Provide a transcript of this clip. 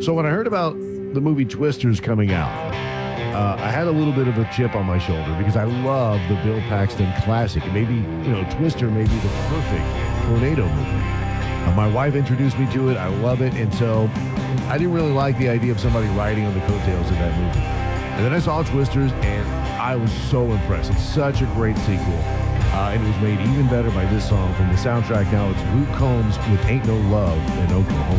So when I heard about the movie Twisters coming out, I had a little bit of a chip on my shoulder because I love the Bill Paxton classic. Maybe, Twister may be the perfect tornado movie. My wife introduced me to it. I love it. And so I didn't really like the idea of somebody riding on the coattails of that movie. And then I saw Twisters, and I was so impressed. It's such a great sequel. And it was made even better by this song from the soundtrack. Now it's Luke Combs with Ain't No Love in Oklahoma.